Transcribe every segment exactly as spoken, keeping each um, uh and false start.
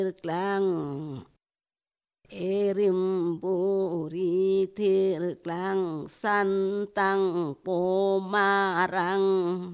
klang erim buri thir klang san tăng po marang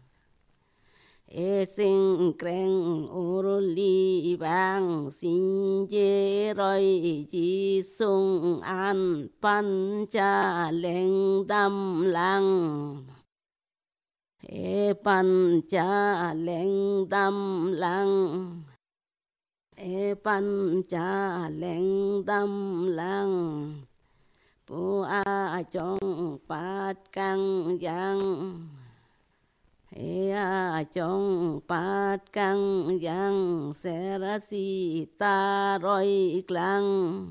e sinh kreng orli bang sinh je roi ji sung an pan cha leng dam lang e pan cha leng dam lang e pan cha leng dam lang pu a chong pat kang yang e a chong pat kang yang se ra si ta roi klang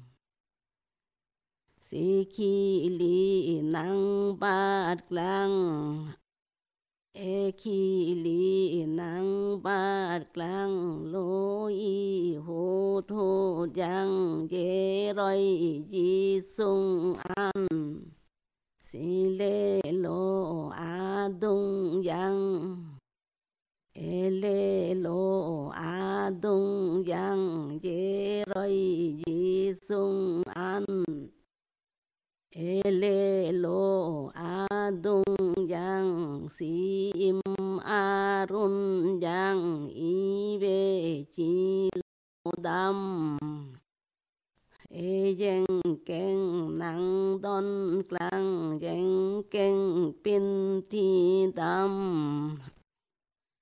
si ki li nang pat klang e ki li nang bát klang lô y hô thô giang dê roi di sung an si lê lô a dung yang e lê lô a dung yang dê roi di sung an e lê lô a dung yang si im a run yang y về chi lô đam e deng keng nang don klang deng keng pin thi đam